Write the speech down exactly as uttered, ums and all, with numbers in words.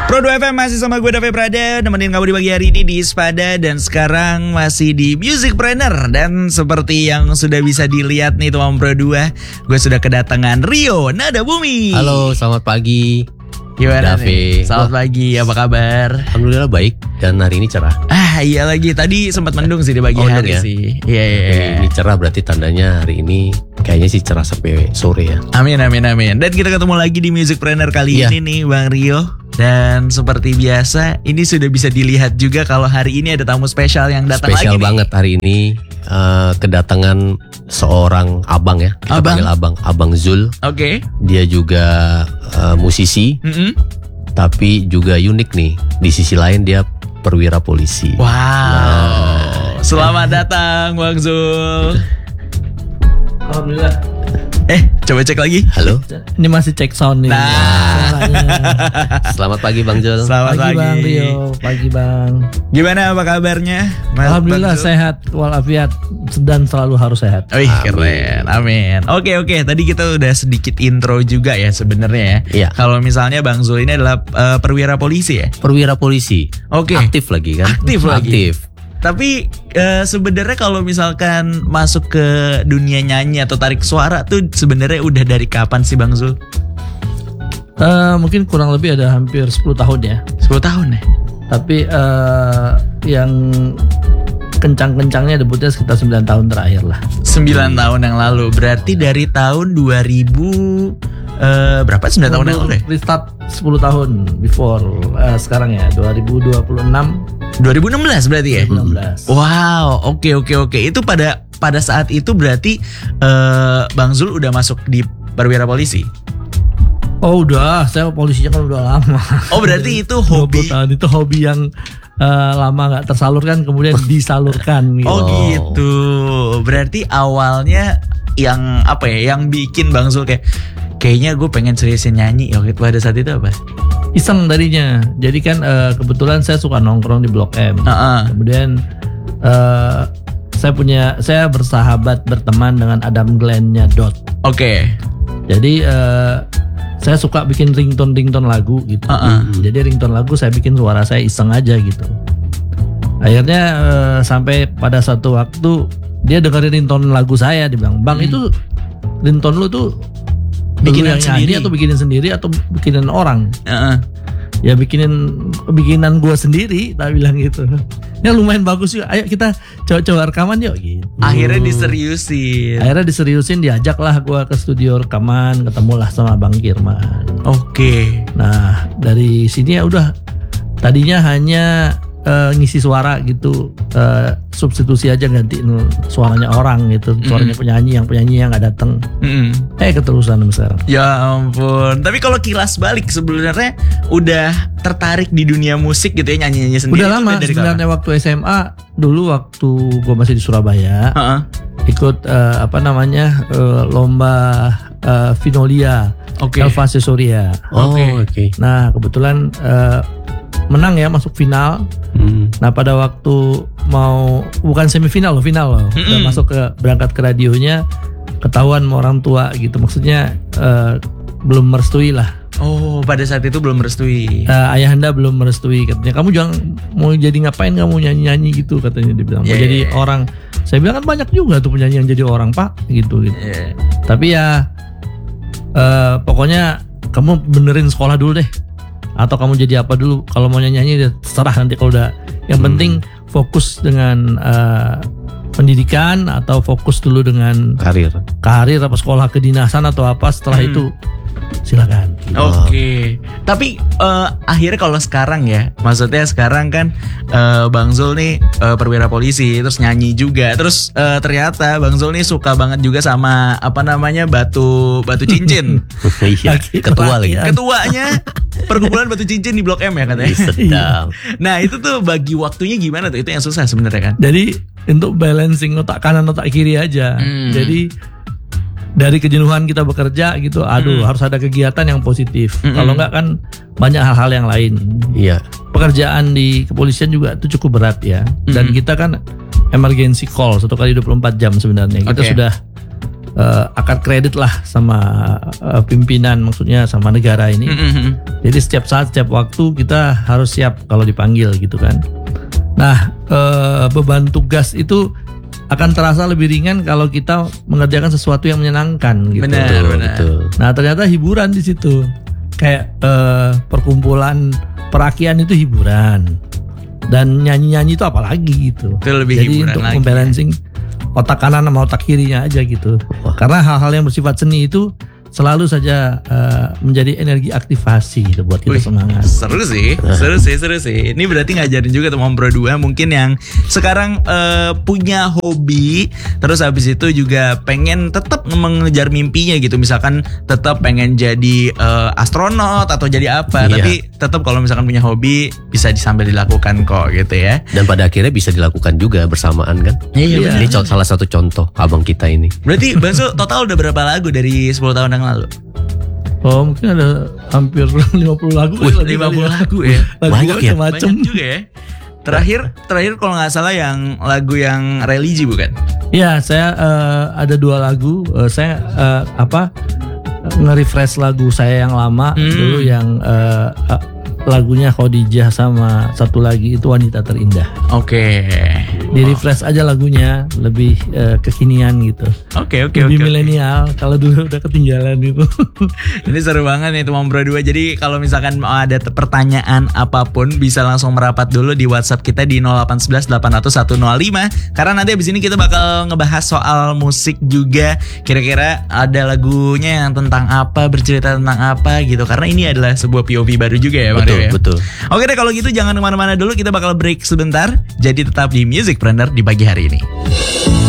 Pro dua F M masih sama gue David Prada, nemenin kamu di pagi hari ini di Spada. Dan sekarang masih di Musicpreneur. Dan seperti yang sudah bisa dilihat nih teman Pro dua, gue sudah kedatangan Rio Nada Bumi. Halo, selamat pagi. Gimana Davi? nih? Selamat pagi, apa kabar? Alhamdulillah baik, dan hari ini cerah. Ah iya lagi, tadi sempat mendung sih di pagi Oh, hari ya? sih. Iya iya iya. Ini cerah berarti tandanya hari ini kayaknya sih cerah sampai sore ya. Amin amin amin. Dan kita ketemu lagi di Musicpreneur kali Iya. ini nih Bang Rio. Dan seperti biasa, ini sudah bisa dilihat juga kalau hari ini ada tamu spesial yang datang Spesial lagi nih. banget hari ini, uh, kedatangan seorang abang ya. Kita Abang? panggil abang, Abang Zul. Oke. Dia juga uh, musisi, Mm-mm. tapi juga unik nih. Di sisi lain dia perwira polisi. Wow. Nah. Selamat datang Bang Zul. Alhamdulillah. Eh, coba cek lagi. Halo, Ini masih cek sound nih. Nah. Suaranya. selamat pagi Bang Zul. Selamat Pagi pagi. Bang Rio, pagi Bang. Gimana apa kabarnya? Mas Alhamdulillah Bang Zul? sehat walafiat dan selalu harus sehat. Wih, Amin. keren. Amin. Oke, oke. Tadi kita udah sedikit intro juga ya sebenarnya ya. Iya. Kalau misalnya Bang Zul ini adalah uh, perwira polisi ya. Perwira polisi. Oke. Aktif lagi kan? Aktif lagi. Aktif. Tapi eh, sebenarnya kalau misalkan masuk ke dunia nyanyi atau tarik suara tuh sebenarnya udah dari kapan sih Bang Zul? Eh, mungkin kurang lebih ada hampir sepuluh tahun ya. sepuluh tahun ya? Tapi eh, yang kencang-kencangnya debutnya sekitar sembilan tahun terakhir lah. sembilan tahun yang lalu. Berarti dari tahun dua ribu eh, berapa? sembilan tahun yang lalu ya? Restart sepuluh tahun before eh, sekarang ya dua ribu dua puluh enam. dua ribu enam belas berarti ya? dua ribu enam belas. Wow, oke oke oke. Itu pada pada saat itu berarti eh, Bang Zul udah masuk di perwira polisi. Oh udah, saya polisinya kan udah lama. Oh berarti itu dua puluh hobi. tahun itu hobi yang eh, lama nggak tersalurkan kemudian disalurkan gitu. Oh gitu. Berarti awalnya yang apa ya? Yang bikin Bang Zul kayak kayaknya gue pengen seriusin nyanyi waktu pada saat itu apa? Iseng tadinya. Jadi kan eh, kebetulan saya suka nongkrong di Blok M. Heeh. Kemudian eh, saya punya saya bersahabat berteman dengan Adam Glenn-nya Dot. Oke. Jadi eh, saya suka bikin ringtone-ringtone lagu gitu. Heeh. Jadi ringtone lagu saya bikin suara saya iseng aja gitu. Akhirnya eh, sampai pada satu waktu dia dengerin ringtone lagu saya, dia bilang, "Bang, Hmm. itu ringtone lu tuh Bikinan bikinan sendiri sendiri atau bikinin sendiri atau bikinan orang?" Heeh. Ya bikinin bikinan gue sendiri, tak bilang gitu. Ya lumayan bagus yuk, ayo kita coba-coba rekaman yuk gitu. Akhirnya diseriusin. Akhirnya diseriusin, diajaklah gue ke studio rekaman, ketemulah sama Bang Kirman. Oke. Nah dari sini ya udah, tadinya hanya eh, ngisi suara gitu, eh, substitusi aja gantiin suaranya orang gitu, suaranya penyanyi yang penyanyi yang nggak datang. Mm-mm. Eh keterusan sampai sekarang. Ya ampun. Tapi kalau kilas balik sebenarnya udah tertarik di dunia musik gitu ya, nyanyi-nyanyi sendiri. Udah itu lama dari sebenarnya waktu S M A dulu, waktu gue masih di Surabaya. kapan? Heeh. Ikut eh, apa namanya eh, lomba eh, Vinolia, Oke. Elva Sesoria. Oh, Oke. oke. Nah kebetulan eh, menang ya, masuk final. Hmm. Nah pada waktu mau bukan semifinal loh, final loh, udah Mm-mm. masuk ke berangkat ke radionya, ketahuan sama orang tua gitu. Maksudnya eh, belum merestui lah. Oh, pada saat itu belum merestui. Eh, ayahanda belum merestui, katanya kamu jangan mau jadi ngapain, kamu nyanyi-nyanyi gitu katanya, dia bilang mau Yeah. jadi orang. Saya bilang kan banyak juga tuh penyanyi yang jadi orang pak gitu gitu. Iya. Tapi ya eh, pokoknya kamu benerin sekolah dulu deh, atau kamu jadi apa dulu. Kalau mau nyanyi-nyanyi terserah nanti kalau udah. Yang Hmm. penting fokus dengan eh, pendidikan atau fokus dulu dengan Karir. karir apa sekolah kedinasan atau apa. Setelah Hmm. itu silakan. Gitu. Oke, tapi eh, akhirnya kalau sekarang ya, maksudnya sekarang kan eh, Bang Zul nih eh, perwira polisi, terus nyanyi juga, terus eh, ternyata Bang Zul nih suka banget juga sama apa namanya batu batu cincin. Iya, ketua lagi. Iya. Ketuanya perkumpulan batu cincin di Blok M ya katanya. Sedap. Nah itu tuh bagi waktunya gimana tuh? Itu yang susah sebenarnya kan? Jadi untuk balancing otak kanan otak kiri aja. Hmm. Jadi dari kejenuhan kita bekerja gitu, aduh Hmm. harus ada kegiatan yang positif. Mm-mm. Kalau enggak kan banyak hal-hal yang lain. Iya. Pekerjaan di kepolisian juga itu cukup berat ya. Dan Mm-mm. kita kan emergency call satu kali dua puluh empat jam sebenarnya. Kita Oke. sudah uh, akan kredit lah sama uh, pimpinan, maksudnya sama negara ini. Mm-hmm. Jadi setiap saat, setiap waktu kita harus siap kalau dipanggil gitu kan. Nah, uh, beban tugas itu akan terasa lebih ringan kalau kita mengerjakan sesuatu yang menyenangkan gitu. Benar, Betul, benar. betul. Nah, ternyata hiburan di situ. Kayak uh, perkumpulan perakian itu hiburan. Dan nyanyi-nyanyi itu apalagi gitu. Itu lebih Jadi hiburan untuk lagi. membalancing otak kanan sama otak kirinya aja gitu. Wah. Karena hal-hal yang bersifat seni itu selalu saja uh, menjadi energi aktivasi gitu buat kita Wih, semangat. Seru sih, seru sih, seru sih. Ini berarti ngajarin juga teman Bro dua mungkin yang sekarang eh, punya hobi, terus habis itu juga pengen tetap mengejar mimpinya gitu. Misalkan tetap pengen jadi eh, astronot atau jadi apa, Iya. tapi tetap kalau misalkan punya hobi bisa sambil dilakukan kok gitu ya. Dan pada akhirnya bisa dilakukan juga bersamaan kan. Iya, benar. Ini co- salah satu contoh abang kita ini. Berarti Banso total udah berapa lagu dari sepuluh tahun yang lalu? Oh, mungkin ada hampir lima puluh lagu. Wih, kali lima puluh ya. lagu ya. Lagu Banyak ya? macam-macam. Banyak juga ya. Terakhir, terakhir kalau nggak salah yang lagu yang religi bukan? Ya, saya eh, ada dua lagu. Eh, saya eh, apa nge-refresh lagu saya yang lama Hmm. dulu yang eh, eh, lagunya Khadijah sama satu lagi itu Wanita Terindah. Oke. Di refresh aja lagunya lebih eh, kekinian gitu. Oke, oke, oke. Lebih oke. milenial. Kalau dulu udah ketinggalan itu. Ini seru banget nih teman Bro dua. Jadi kalau misalkan mau ada te- pertanyaan apapun bisa langsung merapat dulu di WhatsApp kita di nol delapan satu satu delapan nol nol satu nol lima. Karena nanti abis ini kita bakal ngebahas soal musik juga. Kira-kira ada lagunya yang tentang apa, bercerita tentang apa gitu. Karena ini adalah sebuah P O V baru juga ya Bang Betul, Rio ya? betul. Oke deh kalau gitu jangan kemana-mana dulu. Kita bakal break sebentar. Jadi tetap di Musicpreneur di pagi hari ini.